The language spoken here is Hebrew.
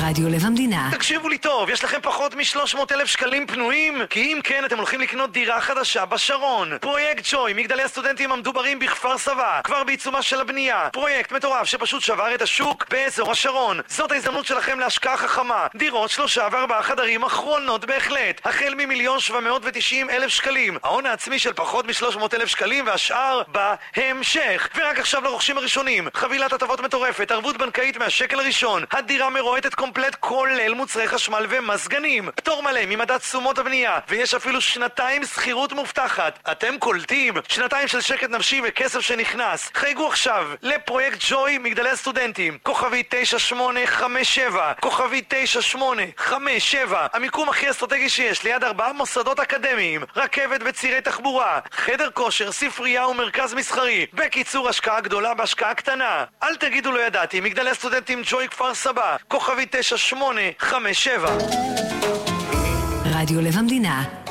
רדיו לב המדינה. תקשיבו לי טוב, יש לכם פחות מ-300,000 שקלים פנויים? כי אם כן, אתם הולכים לקנות דירה חדשה בשרון. פרויקט ג'וי, מגדלי הסטודנטים המדוברים בכפר סבא, כבר בעיצומה של הבנייה. פרויקט מטורף שפשוט שבר את השוק באזור השרון. זאת ההזדמנות שלכם להשקעה חכמה. דירות 3 ו4 חדרים אחרונות בהחלט. החל מ1,790,000 שקלים. ההון העצמי של פחות מ-300,000 שקלים והשאר בהמשך. ורק עכשיו לרוכשים הראשונים. חבילת הטבות מטורפת, ערבות בנקאית מהשקל הראשון. הדירה מרועטת קומפלט כולל מוצרי חשמל ומזגנים. פטור מלא ממדד תשומות הבנייה. ויש אפילו 2 שכירות מובטחת. אתם קולטים? 2 של שקט נפשי וכסף שנכנס. חייגו עכשיו לפרויקט ג'וי מגדלי הסטודנטים. כוכבי 9857. כוכבי 9857. המיקום הכי אסטרטגי שיש ליד 4 מוסדות אקדמיים. רכבת וצירי תחבורה. חדר כושר, ספרייה ומרכז מסחרי. בקיצור, השקעה גדולה בהשקעה קטנה. אל תגידו לא ידעתי. מגדלי הסטודנטים ג'וי כפר סבא. כוכבי 9857. רדיו לב המדינה.